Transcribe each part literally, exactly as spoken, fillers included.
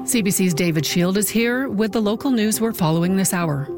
C B C's David Shield is here with the local news we're following this hour.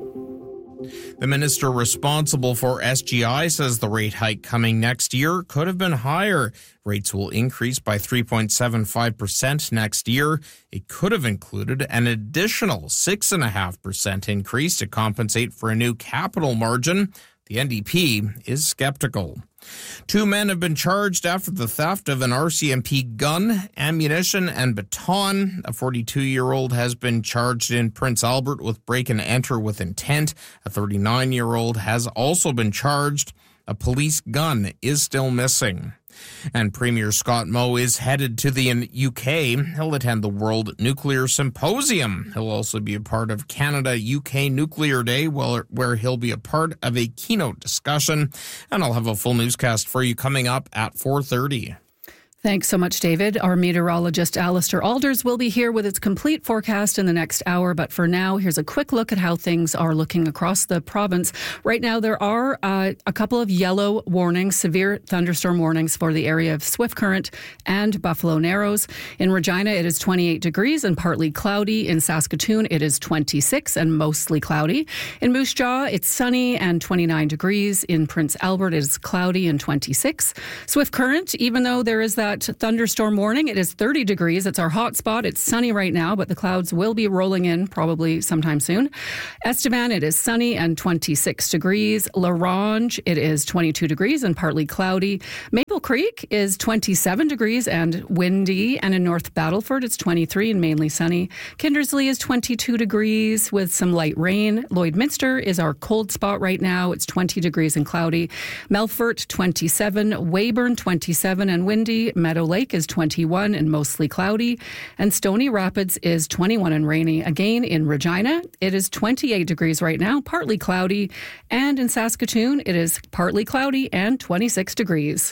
The minister responsible for S G I says the rate hike coming next year could have been higher. Rates will increase by three point seven five percent next year. It could have included an additional six point five percent increase to compensate for a new capital margin. The N D P is skeptical. Two men have been charged after the theft of an R C M P gun, ammunition, and baton. A forty-two-year-old has been charged in Prince Albert with break and enter with intent. A thirty-nine-year-old has also been charged. A police gun is still missing. And Premier Scott Moe is headed to the U K. He'll attend the World Nuclear Symposium. He'll also be a part of Canada-U K Nuclear Day, where he'll be a part of a keynote discussion. And I'll have a full newscast for you coming up at four thirty. Thanks so much, David. Our meteorologist, Alistair Alders, will be here with its complete forecast in the next hour. But for now, here's a quick look at how things are looking across the province. Right now, there are uh, a couple of yellow warnings, severe thunderstorm warnings for the area of Swift Current and Buffalo Narrows. In Regina, it is twenty-eight degrees and partly cloudy. In Saskatoon, it is twenty-six and mostly cloudy. In Moose Jaw, it's sunny and twenty-nine degrees. In Prince Albert, it is cloudy and twenty-six. Swift Current, even though there is that thunderstorm warning, it is thirty degrees. It's our hot spot. It's sunny right now, but the clouds will be rolling in probably sometime soon. Estevan, it is sunny and twenty-six degrees. La Ronge, it is twenty-two degrees and partly cloudy. Maple Creek is twenty-seven degrees and windy. And in North Battleford, it's twenty-three and mainly sunny. Kindersley is twenty-two degrees with some light rain. Lloydminster is our cold spot right now. It's twenty degrees and cloudy. Melfort, twenty-seven. Weyburn, twenty-seven and windy. Meadow Lake is twenty-one and mostly cloudy. And Stony Rapids is twenty-one and rainy. Again, in Regina, it is twenty-eight degrees right now, partly cloudy. And in Saskatoon, it is partly cloudy and twenty-six degrees.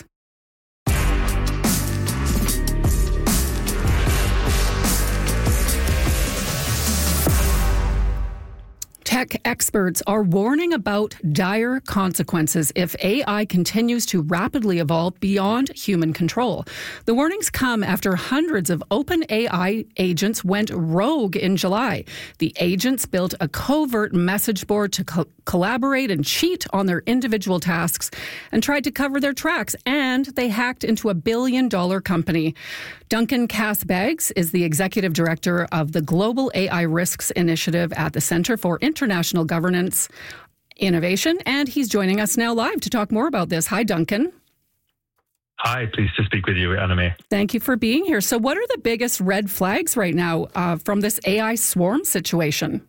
Tech experts are warning about dire consequences if A I continues to rapidly evolve beyond human control. The warnings come after hundreds of OpenAI agents went rogue in July. The agents built a covert message board to co- collaborate and cheat on their individual tasks and tried to cover their tracks, and they hacked into a billion-dollar company. Duncan Cass-Beggs is the executive director of the Global A I Risks Initiative at the Centre for International Governance Innovation, and he's joining us now live to talk more about this. Hi, Duncan. Hi, pleased to speak with you, Anna-May. Thank you for being here. So what are the biggest red flags right now uh, from this A I swarm situation?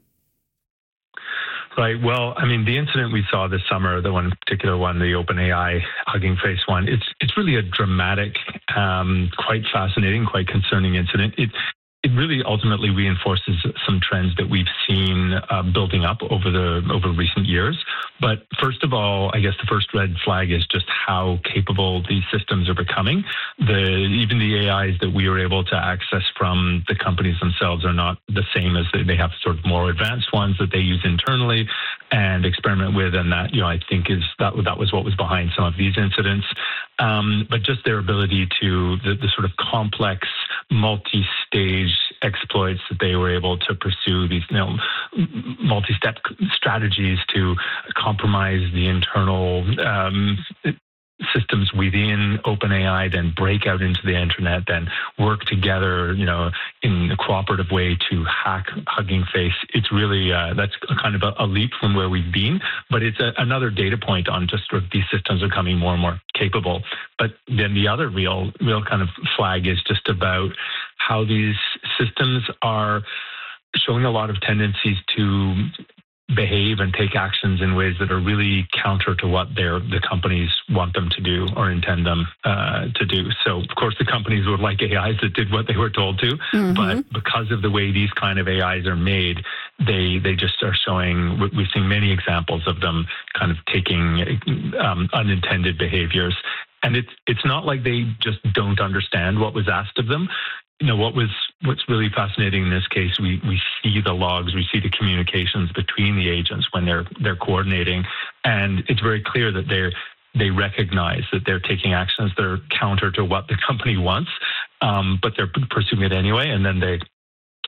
Right. Well, I mean, the incident we saw this summer, the one particular one, the OpenAI Hugging Face one, it's it's really a dramatic, um, quite fascinating, quite concerning incident. It it really ultimately reinforces some trends that we've seen uh, building up over the over recent years. But first of all, I guess the first red flag is just how capable these systems are becoming. The even the A Is that we are able to access from the companies themselves are not the same as they, they have sort of more advanced ones that they use internally and experiment with, and that, you know, I think is that that was what was behind some of these incidents. Um, but just their ability to the, the sort of complex, multi-stage exploits that they were able to pursue, these, you know, multi-step strategies to compromise the internal um, systems within OpenAI, then break out into the internet, then work together, you know, in a cooperative way to hack Hugging Face. It's really, uh, that's kind of a, a leap from where we've been, but it's a, another data point on just sort of these systems are becoming more and more capable. But then the other real, real kind of flag is just about how these systems are showing a lot of tendencies to behave and take actions in ways that are really counter to what their the companies want them to do or intend them uh, to do. So, of course, the companies would like A Is that did what they were told to, mm-hmm. but because of the way these kind of A Is are made, they they just are showing, we've seen many examples of them kind of taking um, unintended behaviors. And it's it's not like they just don't understand what was asked of them. You know, what was what's really fascinating in this case, we we see the logs, we see the communications between the agents when they're they're coordinating, and it's very clear that they're they recognize that they're taking actions that are counter to what the company wants, um, but they're pursuing it anyway, and then they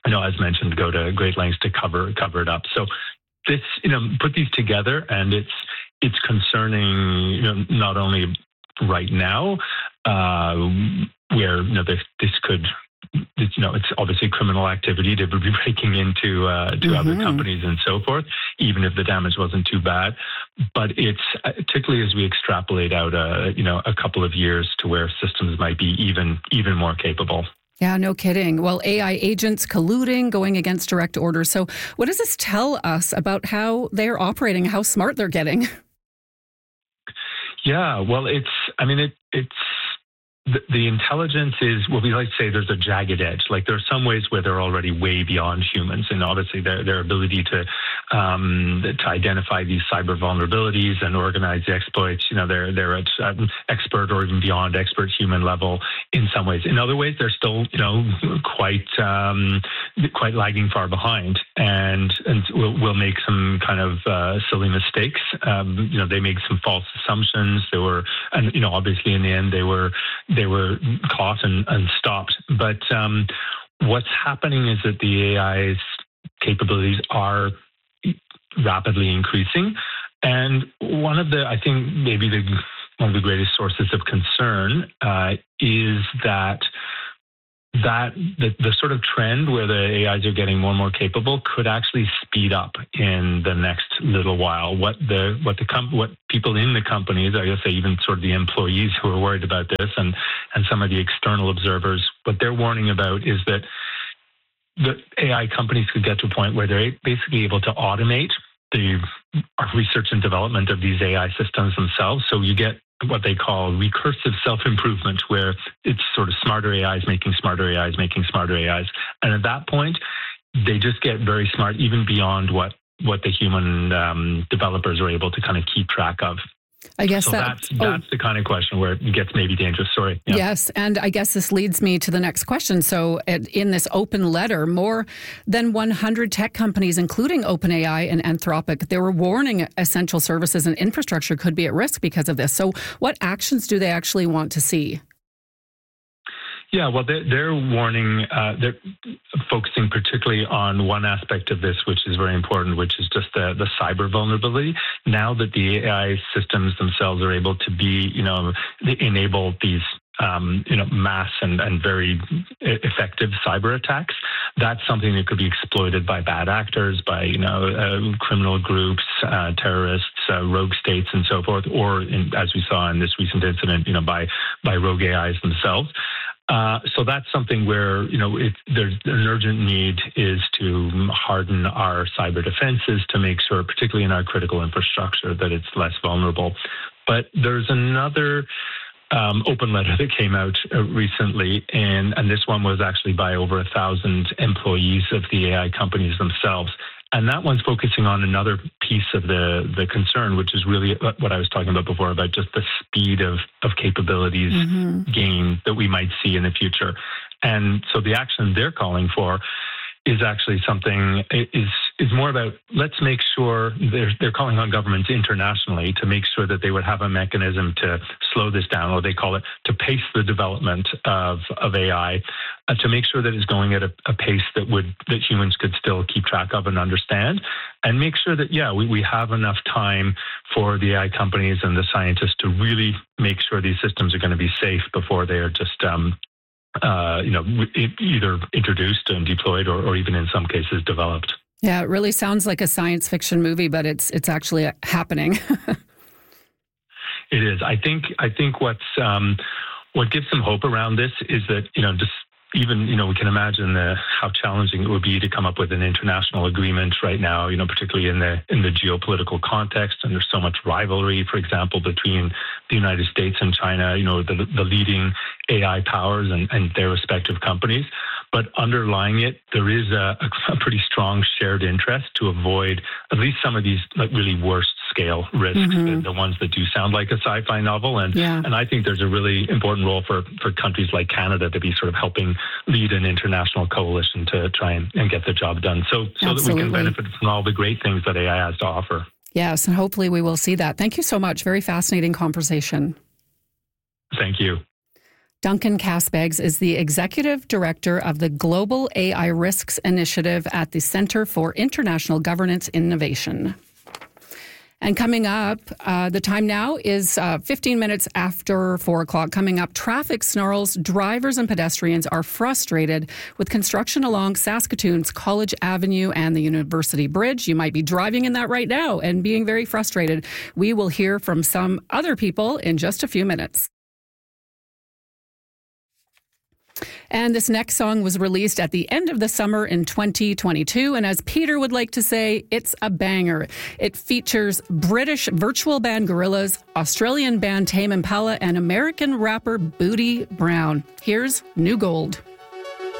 you know, as mentioned, go to great lengths to cover cover it up. So this, you know, put these together, and it's it's concerning, you know, not only right now, uh, where you know this, this could. It's, you know, it's obviously criminal activity. They would be breaking into uh, to mm-hmm. other companies and so forth, even if the damage wasn't too bad. But it's particularly as we extrapolate out, uh, you know, a couple of years to where systems might be even even more capable. Yeah, no kidding. Well, A I agents colluding, going against direct orders. So, what does this tell us about how they're operating, how smart they're getting? Yeah, well, it's. I mean, it it's. The, the intelligence is, well, we like to say there's a jagged edge. Like there are some ways where they're already way beyond humans, and obviously their their ability to um, to identify these cyber vulnerabilities and organize the exploits. You know, they're they're at um, expert or even beyond expert human level in some ways. In other ways, they're still you know quite um, quite lagging far behind, and and will will make some kind of uh, silly mistakes. Um, you know, they make some false assumptions. They were, and you know, obviously in the end they were. They were caught and, and stopped. But um, what's happening is that the A I's capabilities are rapidly increasing. And one of the, I think maybe the one of the greatest sources of concern uh, is that that the, the sort of trend where the A Is are getting more and more capable could actually speed up in the next little while. What the what the com- what people in the companies, I guess even sort of the employees who are worried about this, and and some of the external observers, what they're warning about is that the A I companies could get to a point where they're basically able to automate the research and development of these A I systems themselves. So you get what they call recursive self-improvement, where it's sort of smarter A Is making smarter A Is making smarter A Is. And at that point, they just get very smart, even beyond what, what the human um, developers are able to kind of keep track of. I guess so that, that's, that's oh. the kind of question where it gets maybe dangerous. Sorry. Yeah. Yes. And I guess this leads me to the next question. So in this open letter, more than one hundred tech companies, including OpenAI and Anthropic, they were warning essential services and infrastructure could be at risk because of this. So what actions do they actually want to see? Yeah, well, they're, they're warning, uh, they're focusing particularly on one aspect of this, which is very important, which is just the, the cyber vulnerability. Now that the A I systems themselves are able to be, you know, they enable these, um, you know, mass and, and very effective cyber attacks, that's something that could be exploited by bad actors, by, you know, uh, criminal groups, uh, terrorists, uh, rogue states, and so forth, or in, as we saw in this recent incident, you know, by, by rogue A Is themselves. Uh, so that's something where, you know, it, there's an urgent need is to harden our cyber defenses to make sure, particularly in our critical infrastructure, that it's less vulnerable. But there's another um, open letter that came out uh, recently, and, and this one was actually by over a thousand employees of the A I companies themselves. And that one's focusing on another piece of the, the concern, which is really what I was talking about before, about just the speed of, of capabilities mm-hmm. gained that we might see in the future. And so the action they're calling for is actually something, is is more about, let's make sure, they're, they're calling on governments internationally to make sure that they would have a mechanism to slow this down, or they call it to pace the development of, of A I, uh, to make sure that it's going at a, a pace that would that humans could still keep track of and understand, and make sure that, yeah, we, we have enough time for the A I companies and the scientists to really make sure these systems are going to be safe before they are just um, Uh, you know, either introduced and deployed, or, or even in some cases developed. Yeah, it really sounds like a science fiction movie, but it's it's actually happening. It is. I think. I think what's um, what gives some hope around this is that, you know, just even, you know, we can imagine the, how challenging it would be to come up with an international agreement right now, you know, particularly in the in the geopolitical context. And there's so much rivalry, for example, between the United States and China, you know, the, the leading A I powers and, and their respective companies. But underlying it, there is a, a pretty strong shared interest to avoid at least some of these like really worst scale risks, mm-hmm. the, the ones that do sound like a sci-fi novel. And yeah. and I think there's a really important role for, for countries like Canada to be sort of helping lead an international coalition to try and, and get the job done. So, so that we can benefit from all the great things that A I has to offer. Yes, and hopefully we will see that. Thank you so much. Very fascinating conversation. Thank you. Duncan Casbegs is the Executive Director of the Global A I Risks Initiative at the Center for International Governance Innovation. And coming up, uh, the time now is uh, fifteen minutes after four o'clock. Coming up, traffic snarls. Drivers and pedestrians are frustrated with construction along Saskatoon's College Avenue and the University Bridge. You might be driving in that right now and being very frustrated. We will hear from some other people in just a few minutes. And this next song was released at the end of the summer in twenty twenty-two. And as Peter would like to say, it's a banger. It features British virtual band Gorillaz, Australian band Tame Impala, and American rapper Booty Brown. Here's New Gold.